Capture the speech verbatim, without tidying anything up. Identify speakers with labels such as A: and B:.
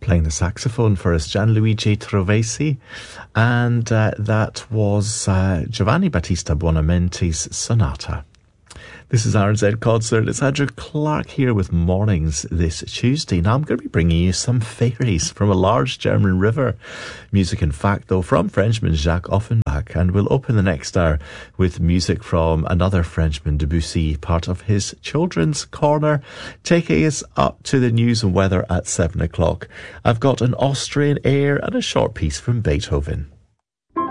A: playing the saxophone for us, Gianluigi Trovesi, and uh, that was uh, Giovanni Battista Buonamenti's Sonata. This is R Z Concert. It's Andrew Clark here with Mornings this Tuesday. Now I'm going to be bringing you some fairies from a large German river. Music, in fact, though, from Frenchman Jacques Offenbach. And we'll open the next hour with music from another Frenchman, Debussy, part of his Children's Corner, taking us up to the news and weather at seven o'clock. I've got an Austrian air and a short piece from Beethoven.